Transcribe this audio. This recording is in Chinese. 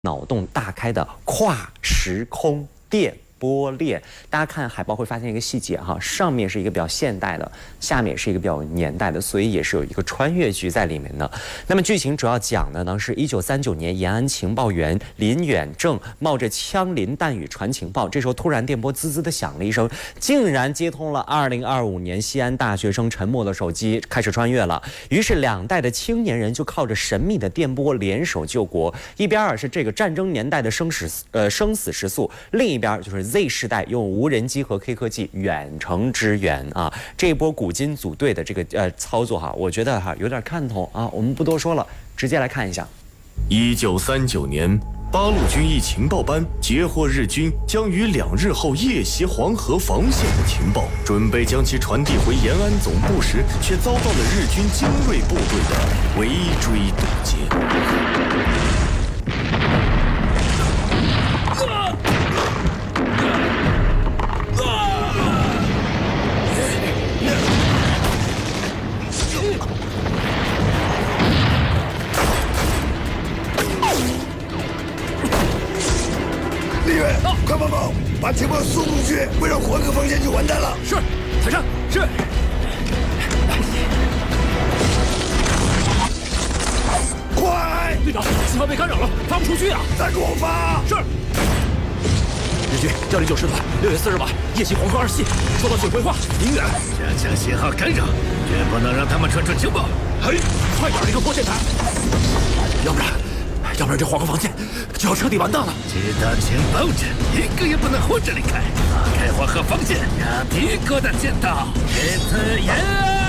脑洞大开的跨时空电波链。大家看海报会发现一个细节哈，上面是一个比较现代的，下面是一个比较年代的，所以也是有一个穿越剧在里面的。那么剧情主要讲的呢是1939年延安情报员林远正冒着枪林弹雨传情报，这时候突然电波滋滋的响了一声，竟然接通了2025年西安大学生陈默的手机，开始穿越了。于是两代的青年人就靠着神秘的电波联手救国，一边是这个战争年代的生死时速，另一边就是 Z 世代用无人机和 K 科技远程支援啊。这一波古今组队的这个操作哈，我觉得有点看头啊。我们不多说了，直接来看一下。 1939年，八路军一情报班截获日军将于2日后夜袭黄河防线的情报，准备将其传递回延安总部时，却遭到了日军精锐部队的围追堵截。 李远，快帮忙，把情报送出去，不然黄河防线就完蛋了。 是，台上是。 快！ 队长，信号被干扰了，发不出去啊！ 再给我发！ 是。日军109师团6月4日晚夜袭黄河2系，收到指挥话，宁远加强信号干扰，绝不能让他们传出情报。 嘿，快点一个拨线台，要不然这黄河防线就要彻底完蛋了。 知道情报者一个也不能活着离开，打开黄河防线，让敌国的见到，这次延安。